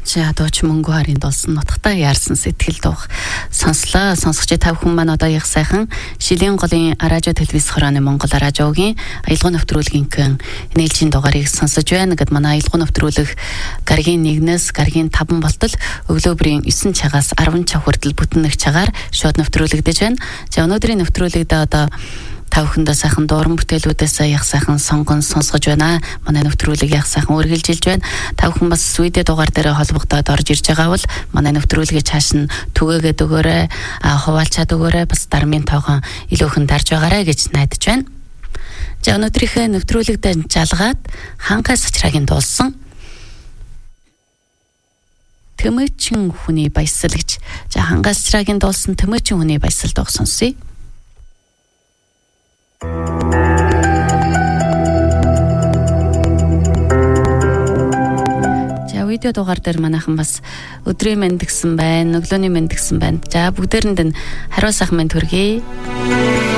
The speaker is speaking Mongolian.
За дууч мөнгө харин дулсан нутагтаа яарсан сэтгэл дуух сонслоо. Сонсогч та бүхэн маань одоо их сайхан Шилийн голын радио телевиз хорооны Монгол радиогийн аялал нэвтрүүлгийн нээлжийн дугаарыг сонсож байна. Гэд манай аялал нэвтрүүлэг гаргийн 1-ээс гаргийн 5 болтол өглөөбрийн 9 цагаас 10 цаг хүртэл бүтэн нэг цагаар шууд нэвтрүүлэгдэж байна. За өнөөдрийн нэвтрүүлэгдээ одоо та бүхэндээ сайхан дууран бүтээлүүдээс яг сайхан сонгон сонсгож байна. Манай нэвтрүүлэг яг сайхан үргэлжилж байна. Та бүхэн бас видео дугаар дээр холбогдоод орж ирж байгаа бол манай нэвтрүүлгийг цааш нь түгээгээд өгөөрэй, хуваалцаад өгөөрэй. Бас дармын тоогон илүүхэн дарж байгаарай гэж найдаж байна. За өнөөдрийнхээ нэвтрүүлэгдээ жалгаад хангай сачраагийн дуулсан Төмөчин хүний баясгал гэж. За хангай сачраагийн дуулсан Төмөчин хүний баясгал дууг сонсъё. За видео дугаар дээр манайхан бас өдрийн мэнд гэсэн байна, өглөөний мэнд гэсэн байна. За бүгдээрэнд нь хариу сайхан мэнд хүргэе.